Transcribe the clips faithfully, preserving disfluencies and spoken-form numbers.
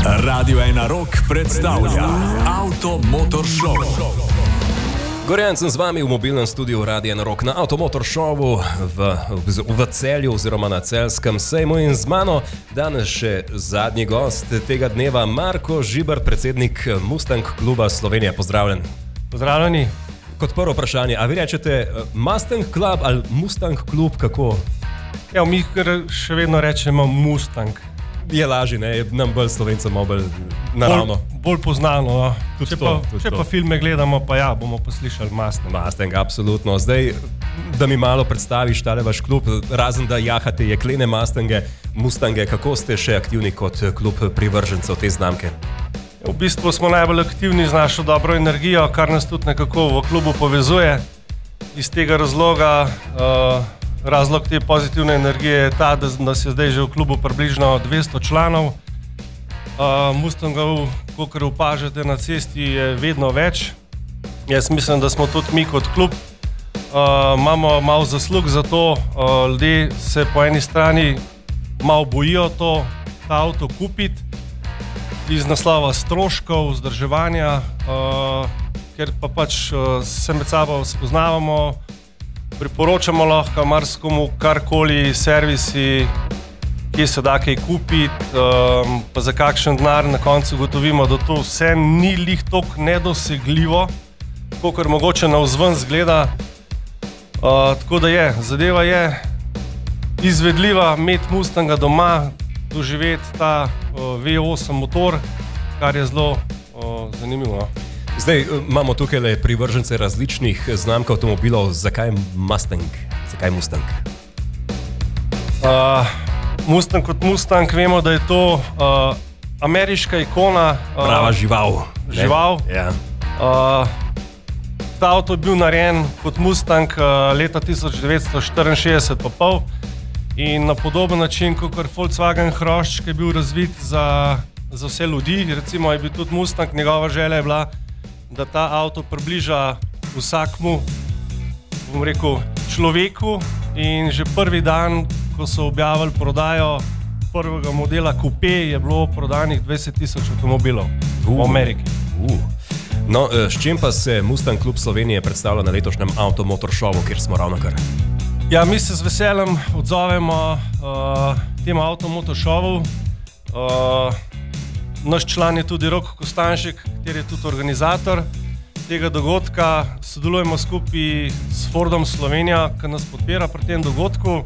Radio ena Rock predstavlja Auto Motor Show. Gorjan sem z vami v mobilnem studiu Radio ena Rock na Auto Motor Showu v, v, v Celju oziroma na Celjskem sejmu in z mano danes še zadnji gost tega dneva, Marko Žibert, predsednik Mustang kluba Slovenije. Pozdravljen. Pozdravljeni. Kot prvo vprašanje, a vi rečete Mustang klub ali Mustang klub, kako? Ja, mi še vedno rečemo Mustang. Je lažje, ne? Je nam bolj Slovencem bolj naravno. Bolj, bolj poznano. No. Če, to, pa, če pa filme gledamo, pa ja, bomo poslišali Mustang. Mustang, absolutno. Zdaj, da mi malo predstaviš tale vaš klub, razen da jahate jeklene Mustange, Mustange, kako ste še aktivni kot klub privržencev te znamke? V bistvu smo najbolj aktivni z našo dobro energijo, kar nas tudi nekako v klubu povezuje. Iz tega razloga uh, Razlog te pozitivne energije je ta, da nas je zdaj že v klubu približno dvesto članov. Uh, Mustangov, kakor opažate na cesti, je vedno več. Jaz mislim, da smo tudi mi kot klub. Uh, imamo malo zaslug za to. Uh, ljudje se po eni strani malo bojijo to, ta avto kupiti iz naslova stroškov, vzdrževanja, uh, ker pa pač uh, se med sabo spoznavamo. Priporočamo lahko marsikomu karkoli, servisi, kje se da kaj kupiti, um, pa za kakšen denar na koncu gotovimo, da to vse ni lih toliko nedosegljivo, kakor mogoče navzven zgleda. Uh, tako da je, zadeva je izvedljiva, imeti Mustanga doma, doživeti ta uh, V osem motor, kar je zelo uh, zanimivo. Zdaj imamo tukaj le privržence različnih znamk avtomobilov. Zakaj Mustang? Zakaj Mustang? Uh, Mustang kot Mustang, vemo, da je to uh, ameriška ikona. Uh, Prava žival. Žival. Ja. Uh, ta avto je bil narejen kot Mustang uh, leta tisoč devetsto štiriinšestdeset pa pol in na podoben način, kot Volkswagen hrošč, ki je bil razvit za, za vse ljudi. Recimo je bil tudi Mustang, njegova želja je bila, da ta avto približa vsakmu, bom rekel, človeku, in že prvi dan, ko so objavili prodajo prvega modela Coupe, je bilo prodanih dvajset tisoč avtomobilov uh, v Ameriki. Uh. No, s čim pa se Mustang klub Slovenije predstavlja na letošnjem Auto Motor Showu, kjer smo ravnokar? Ja, mi se z veseljem odzovemo uh, temu Auto Motor Showu. Uh, Naš član je tudi Rok Kostanšek, kateri je tudi organizator tega dogodka. Sodelujemo skupaj s Fordom Slovenija, ki nas podpira pri tem dogodku.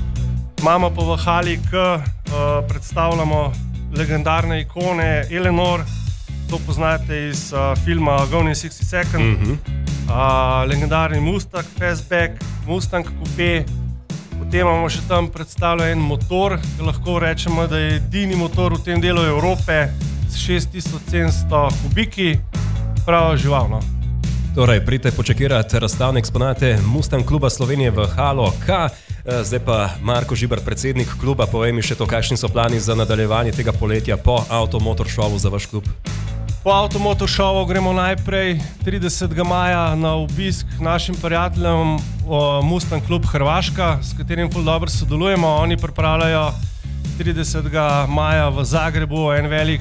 Imamo pa v hali, ki uh, predstavljamo legendarne ikone Eleanor, to poznate iz uh, filma Gone in šestdeset sekund, mm-hmm. uh, legendarni Mustang Fastback, Mustang Coupe. Potem imamo še tam predstavljen en motor, ki lahko rečemo, da je edini motor v tem delu Evrope s šest tisoč sedemsto kubiki, pravo živalno. Torej, pridite počekirati razstavne eksponate Mustang kluba Slovenije v Halo K. Zdaj pa Marko Žibert, predsednik kluba, povej mi še to, kakšni so plani za nadaljevanje tega poletja po Auto Motor Showu za vaš klub? Po Auto Motor Showu gremo najprej tridesetega maja na obisk našim prijateljem Mustang klub Hrvaška, s katerim ful dobro sodelujemo. Oni pripravljajo tridesetega maja v Zagrebu en velik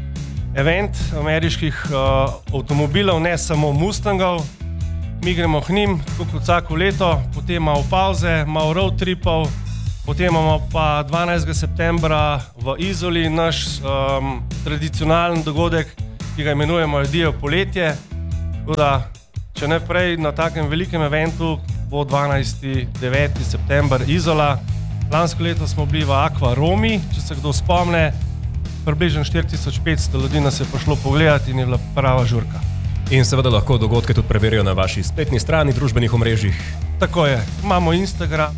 event ameriških uh, avtomobilov, ne samo Mustangov. Mi gremo k njim, tako kot vsako leto, potem malo pauze, malo road tripov, potem imamo pa dvanajstega septembra v Izoli naš um, tradicionalen dogodek, ki ga imenujemo Ljudje poletje. Tako da, če ne prej na takem velikem eventu, bo dvanajstega deveti september Izola. Lansko leto smo bili v Aqua Romi, če se kdo spomne, približno štiri tisoč petsto ljudi nas je prišlo pogledati in je bila prava žurka. In seveda lahko dogodke tudi preverijo na vaši spletni strani, družbenih omrežjih. Tako je, imamo Instagram.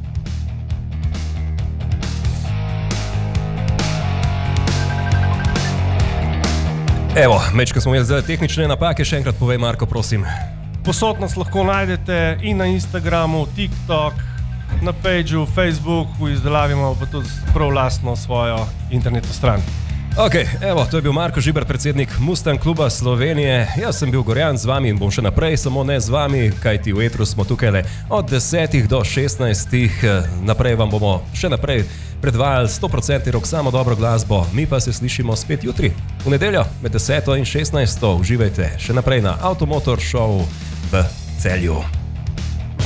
Evo, mečko smo imeli zdaj tehnične napake, še enkrat povej, Marko, prosim. Posod nas lahko najdete in na Instagramu, TikTok, na pageu, Facebooku, izdelavimo pa tudi prav lastno svojo internetno stran. Ok, evo, to je bil Marko Žibert, predsednik Mustang kluba Slovenije. Jaz sem bil Gorjan z vami in bom še naprej, samo ne z vami, kajti v etru smo tukaj le od desetih do šestnajstih. Naprej vam bomo še naprej predvajali sto procentov rok samo dobro glasbo, mi pa se slišimo spet jutri, v nedeljo med deseto in šestnajsto. Uživajte še naprej na Avtomotor Show v Celju.